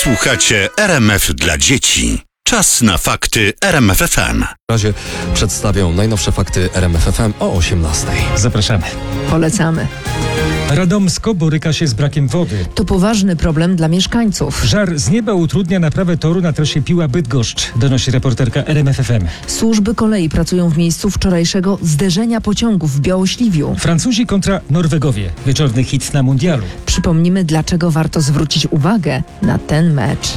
Słuchacie RMF dla dzieci. Czas na fakty RMF FM. W razie przedstawią najnowsze fakty RMF FM o 18:00. Zapraszamy. Polecamy. Radomsko boryka się z brakiem wody. To poważny problem dla mieszkańców. Żar z nieba utrudnia naprawę toru na trasie Piła-Bydgoszcz, donosi reporterka RMF FM. Służby kolei pracują w miejscu wczorajszego zderzenia pociągów w Białośliwiu. Francuzi kontra Norwegowie. Wieczorny hit na mundialu. Przypomnimy, dlaczego warto zwrócić uwagę na ten mecz.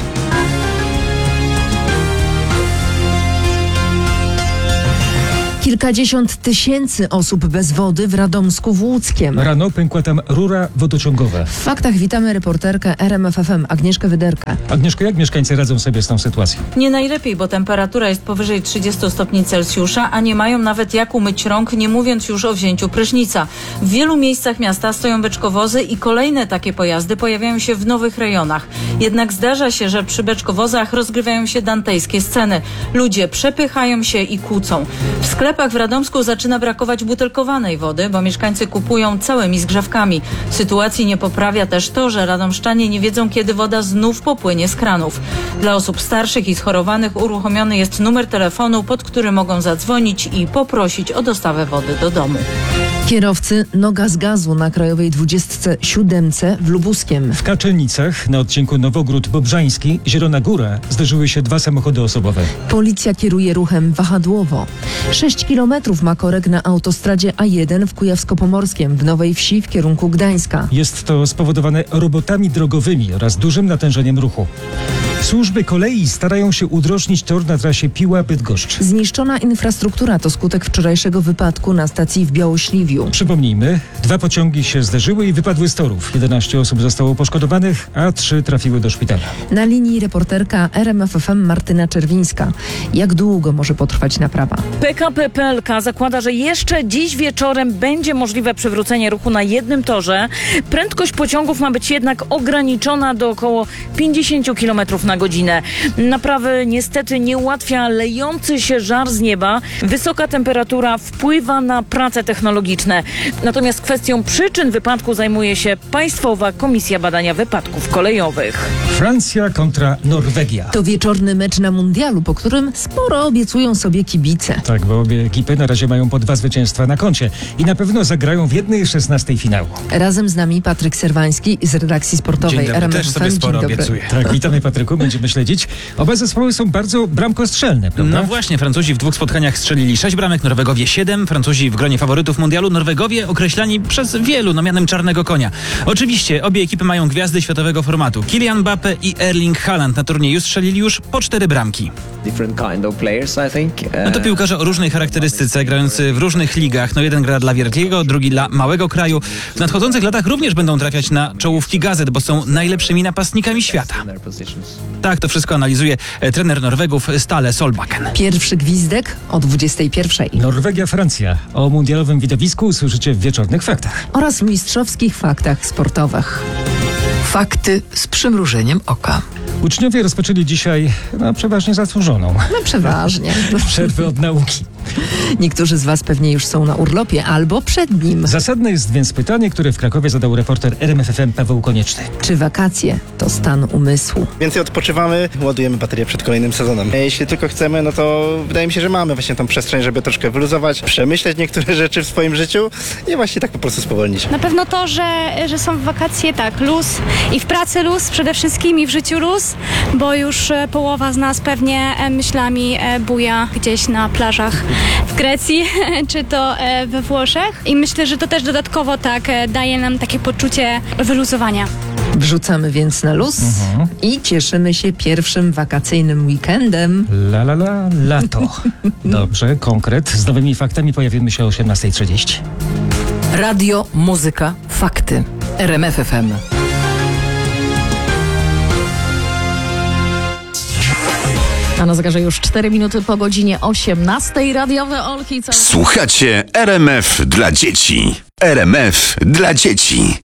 Kilkadziesiąt tysięcy osób bez wody w Radomsku Łódzkiem. Rano pękła tam rura wodociągowa. W faktach witamy reporterkę RMF FM Agnieszkę Wyderkę. Agnieszko, jak mieszkańcy radzą sobie z tą sytuacją? Nie najlepiej, bo temperatura jest powyżej 30 stopni Celsjusza, a nie mają nawet jak umyć rąk, nie mówiąc już o wzięciu prysznica. W wielu miejscach miasta stoją beczkowozy i kolejne takie pojazdy pojawiają się w nowych rejonach. Jednak zdarza się, że przy beczkowozach rozgrywają się dantejskie sceny. Ludzie przepychają się i kłócą. W sklepach w Radomsku zaczyna brakować butelkowanej wody, bo mieszkańcy kupują całymi zgrzewkami. Sytuacji nie poprawia też to, że radomszczanie nie wiedzą, kiedy woda znów popłynie z kranów. Dla osób starszych i schorowanych uruchomiony jest numer telefonu, pod który mogą zadzwonić i poprosić o dostawę wody do domu. Kierowcy noga z gazu na Krajowej 27 w Lubuskiem. W Kaczelnicach na odcinku Nowogród-Bobrzański, Zielona Góra zderzyły się dwa samochody osobowe. Policja kieruje ruchem wahadłowo. 6 kilometrów ma korek na autostradzie A1 w Kujawsko-Pomorskiem w Nowej Wsi w kierunku Gdańska. Jest to spowodowane robotami drogowymi oraz dużym natężeniem ruchu. Służby kolei starają się udrożnić tor na trasie Piła-Bydgoszcz. Zniszczona infrastruktura to skutek wczorajszego wypadku na stacji w Białośliwiu. Przypomnijmy, dwa pociągi się zderzyły i wypadły z torów. 11 osób zostało poszkodowanych, a 3 trafiły do szpitala. Na linii reporterka RMF FM Martyna Czerwińska. Jak długo może potrwać naprawa? PKP PLK zakłada, że jeszcze dziś wieczorem będzie możliwe przywrócenie ruchu na jednym torze. Prędkość pociągów ma być jednak ograniczona do około 50 km na godzinę. Naprawy niestety nie ułatwia lejący się żar z nieba. Wysoka temperatura wpływa na prace technologiczne. Natomiast kwestią przyczyn wypadku zajmuje się Państwowa Komisja Badania Wypadków Kolejowych. Francja kontra Norwegia. To wieczorny mecz na mundialu, po którym sporo obiecują sobie kibice. Tak, bo obie ekipy na razie mają po 2 zwycięstwa na koncie i na pewno zagrają w 1/16 finału. Razem z nami Patryk Serwański z redakcji sportowej RMF Też sobie FM. sporo obiecuję. Tak, witamy Patryku, będziemy śledzić. Oba zespoły są bardzo bramkostrzelne, prawda? No właśnie, Francuzi w 2 spotkaniach strzelili 6 bramek, Norwegowie 7. Francuzi w gronie faworytów mundialu, Norwegowie określani przez wielu mianem czarnego konia. Oczywiście obie ekipy mają gwiazdy światowego formatu. Kylian Mbappé i Erling Haaland na turnieju strzelili już po 4 bramki. No to piłkarze o różnej charakterystyce, grający w różnych ligach. No jeden gra dla wielkiego, drugi dla małego kraju. W nadchodzących latach również będą trafiać na czołówki gazet, bo są najlepszymi napastnikami świata. Tak, to wszystko analizuje trener Norwegów Ståle Solbakken. Pierwszy gwizdek o 21:00. Norwegia-Francja. O mundialowym widowisku usłyszycie w wieczornych faktach. Oraz mistrzowskich faktach sportowych. Fakty z przymrużeniem oka. Uczniowie rozpoczęli dzisiaj przeważnie zasłużoną No przeważnie. przerwę od nauki. Niektórzy z Was pewnie już są na urlopie albo przed nim. Zasadne jest więc pytanie, które w Krakowie zadał reporter RMF FM Paweł Konieczny. Czy wakacje to stan umysłu? Więcej odpoczywamy, ładujemy baterię przed kolejnym sezonem. Jeśli tylko chcemy, no to wydaje mi się, że mamy właśnie tą przestrzeń, żeby troszkę wyluzować, przemyśleć niektóre rzeczy w swoim życiu i właśnie tak po prostu spowolnić. Na pewno to, że są wakacje, tak, luz i w pracy luz przede wszystkim i w życiu luz, bo już połowa z nas pewnie myślami buja gdzieś na plażach w Grecji czy to we Włoszech i myślę, że to też dodatkowo tak daje nam takie poczucie wyluzowania. Wrzucamy więc na luz i cieszymy się pierwszym wakacyjnym weekendem. Lato. Dobrze, konkret. Z nowymi faktami pojawimy się o 18:30. Radio, muzyka, fakty. RMF FM. A na zegarze już 4 minuty po godzinie 18:00. Radiowe Olki. Słuchacie RMF dla dzieci. RMF dla dzieci.